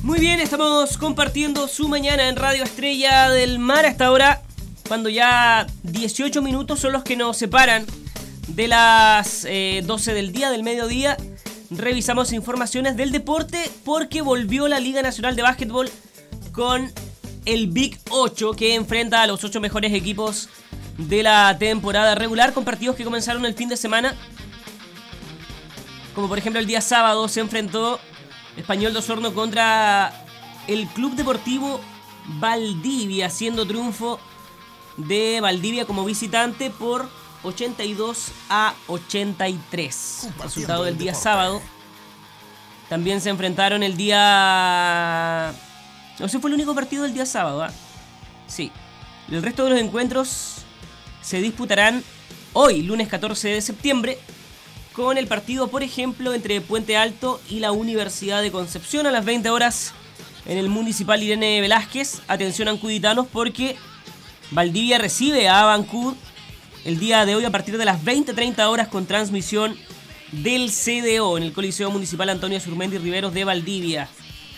Muy bien, estamos compartiendo su mañana en Radio Estrella del Mar hasta ahora, cuando ya 18 minutos son los que nos separan de las 12 del día, del mediodía. Revisamos informaciones del deporte porque volvió la Liga Nacional de Básquetbol con el Big 8, que enfrenta a los 8 mejores equipos de la temporada regular, con partidos que comenzaron el fin de semana. Como por ejemplo el día sábado se enfrentó Español de Osorno contra el Club Deportivo Valdivia, siendo triunfo de Valdivia como visitante por 82-83. Resultado del día sábado. También se enfrentaron el día... No sé, fue el único partido del día sábado, ¿eh? Sí. El resto de los encuentros se disputarán hoy, lunes 14 de septiembre, con el partido, por ejemplo, entre Puente Alto y la Universidad de Concepción a las 20 horas en el Municipal Irene Velázquez. Atención, ancuditanos, porque Valdivia recibe a Avancud el día de hoy a partir de las 20:30 horas con transmisión del CDO en el Coliseo Municipal Antonio Surmendi Riveros de Valdivia.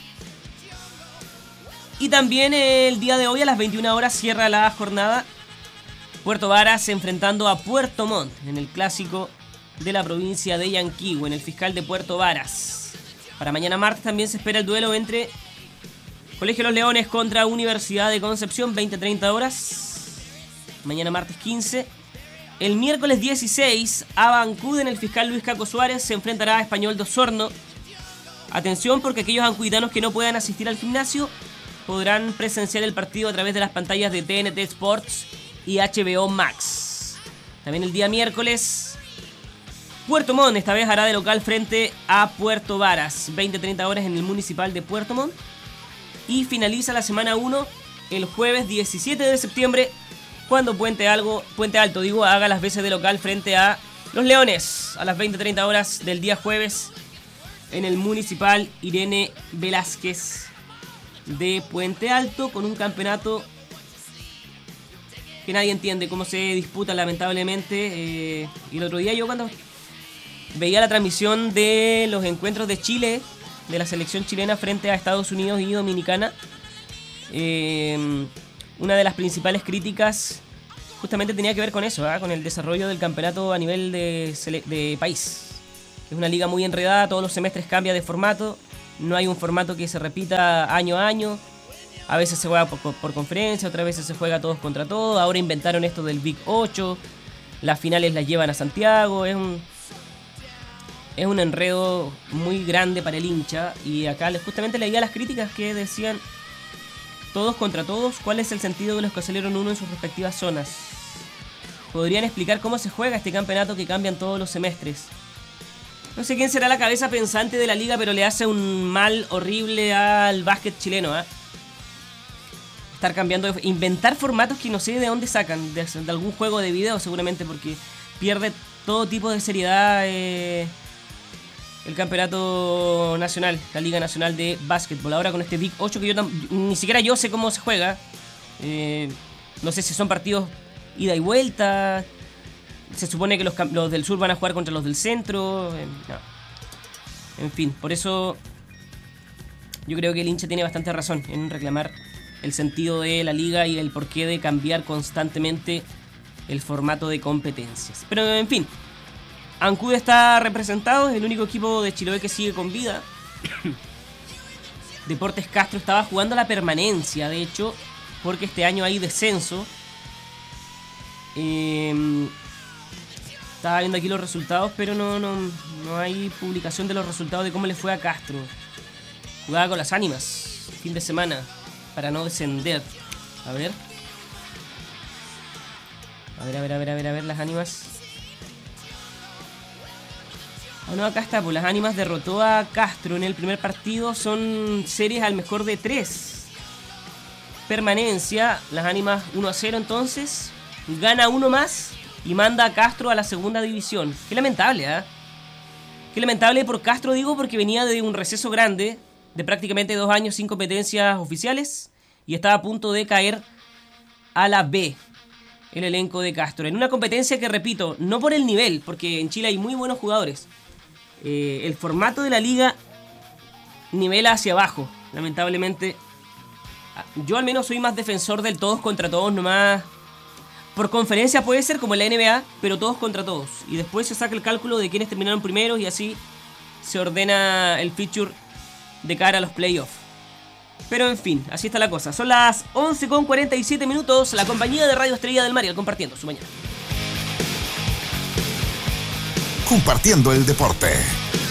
Y también el día de hoy a las 21 horas cierra la jornada Puerto Varas enfrentando a Puerto Montt en el clásico de la provincia de Yanquihue, en el Fiscal de Puerto Varas. Para mañana martes también se espera el duelo entre Colegio Los Leones contra Universidad de Concepción, 20:30 horas. Mañana martes 15. El miércoles 16, Avancud en el Fiscal Luis Caco Suárez se enfrentará a Español de Osorno. Atención, porque aquellos ancuditanos que no puedan asistir al gimnasio podrán presenciar el partido a través de las pantallas de TNT Sports y HBO Max. También el día miércoles, Puerto Montt esta vez hará de local frente a Puerto Varas, 20:30 horas en el Municipal de Puerto Montt. Y finaliza la semana 1 el jueves 17 de septiembre, cuando Puente Alto haga las veces de local frente a Los Leones a las 20:30 horas del día jueves en el Municipal Irene Velázquez de Puente Alto, con un campeonato que nadie entiende cómo se disputa, lamentablemente. Y el otro día yo, cuando veía la transmisión de los encuentros de Chile, de la selección chilena frente a Estados Unidos y Dominicana, una de las principales críticas justamente tenía que ver con eso, con el desarrollo del campeonato a nivel de país. Es una liga muy enredada, todos los semestres cambia de formato, no hay un formato que se repita año a año. A veces se juega por conferencia, otras veces se juega todos contra todos. Ahora inventaron esto del Big 8, las finales las llevan a Santiago. Es un enredo muy grande para el hincha. Y acá justamente leía las críticas que decían: todos contra todos, ¿cuál es el sentido de los que salieron uno en sus respectivas zonas? ¿Podrían explicar cómo se juega este campeonato que cambian todos los semestres? No sé quién será la cabeza pensante de la liga, pero le hace un mal horrible al básquet chileno, estar cambiando, inventar formatos que no sé de dónde sacan, de algún juego de video seguramente, porque pierde todo tipo de seriedad el campeonato nacional, la Liga Nacional de Básquetbol. Ahora con este Big 8 que ni siquiera yo sé cómo se juega. No sé si son partidos ida y vuelta. Se supone que los del sur van a jugar contra los del centro. No. En fin, por eso yo creo que el hincha tiene bastante razón en reclamar el sentido de la liga y el porqué de cambiar constantemente el formato de competencias. Pero en fin, Ancud está representado, es el único equipo de Chiloé que sigue con vida. Deportes Castro estaba jugando la permanencia, de hecho, porque este año hay descenso. Estaba viendo aquí los resultados, pero no hay publicación de los resultados de cómo le fue a Castro. Jugaba con las ánimas, fin de semana, para no descender. A ver, las ánimas. No, acá está, pues las ánimas derrotó a Castro en el primer partido. Son series al mejor de 3. Permanencia, las ánimas 1-0 entonces. Gana uno más y manda a Castro a la segunda división. Qué lamentable, Qué lamentable por Castro, digo, porque venía de un receso grande, de prácticamente 2 años sin competencias oficiales, y estaba a punto de caer a la B, el elenco de Castro. En una competencia que, repito, no por el nivel, porque en Chile hay muy buenos jugadores. El formato de la liga nivela hacia abajo. lamentablemente, yo al menos soy más defensor del todos contra todos nomás. Por conferencia puede ser como en la NBA, pero todos contra todos. Y después se saca el cálculo de quiénes terminaron primeros y así se ordena el fixture de cara a los playoffs. Pero en fin, así está la cosa. Son las 11:47 minutos. La compañía de Radio Estrella del Mar compartiendo su mañana. Compartiendo el deporte.